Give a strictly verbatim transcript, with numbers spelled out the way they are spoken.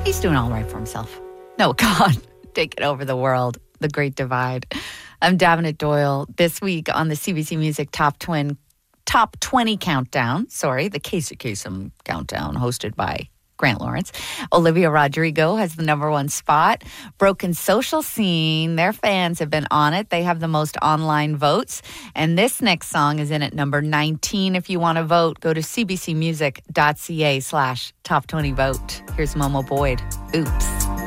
he's doing all right for himself. No, God, taking over the world, the Great Divide. I'm Davenant Doyle. This week on the C B C Music Top Twin, Top twenty Countdown, sorry, the Casey Kasem Countdown, hosted by Grant Lawrence. Olivia Rodrigo has the number one spot. Broken Social Scene, their fans have been on it. They have the most online votes. And this next song is in at number nineteen. If you want to vote, go to cbcmusic.ca slash top 20 vote. Here's Momo Boyd. Oops.